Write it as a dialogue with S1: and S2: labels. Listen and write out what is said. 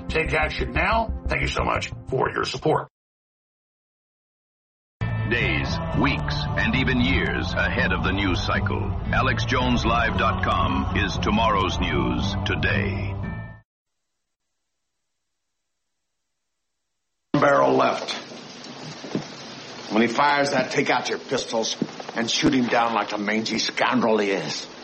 S1: Take action now. Thank you so much for your support.
S2: Days, weeks, and even years ahead of the news cycle. AlexJonesLive.com is tomorrow's news today.
S3: Barrel left. When he fires that, take out your pistols and shoot him down like the mangy scoundrel he is.